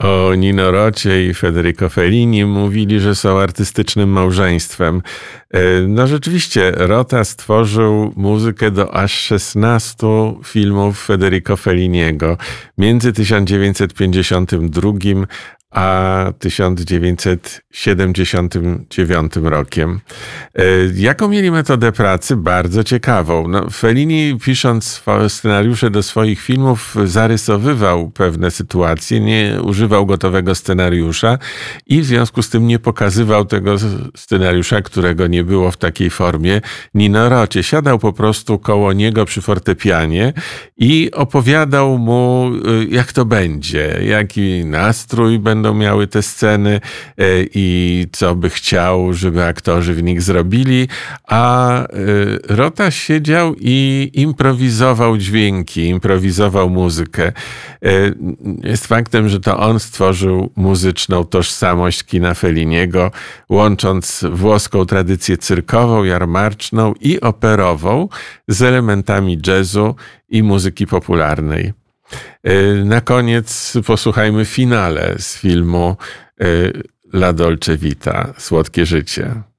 O Nino Rocie i Federico Fellini mówili, że są artystycznym małżeństwem. No rzeczywiście, Rota stworzył muzykę do aż 16 filmów Federico Felliniego między 1952 a 1979 rokiem. Jaką mieli metodę pracy? Bardzo ciekawą. No, Fellini, pisząc scenariusze do swoich filmów, zarysowywał pewne sytuacje, nie używał gotowego scenariusza i w związku z tym nie pokazywał tego scenariusza, którego nie było w takiej formie, Nino Rocie. Siadał po prostu koło niego przy fortepianie i opowiadał mu, jak to będzie, jaki nastrój będą miały te sceny i co by chciał, żeby aktorzy w nich zrobili, a Rota siedział i improwizował dźwięki, improwizował muzykę. Jest faktem, że to on stworzył muzyczną tożsamość kina Felliniego, łącząc włoską tradycję cyrkową, jarmarczną i operową z elementami jazzu i muzyki popularnej. Na koniec posłuchajmy finale z filmu La Dolce Vita, Słodkie życie.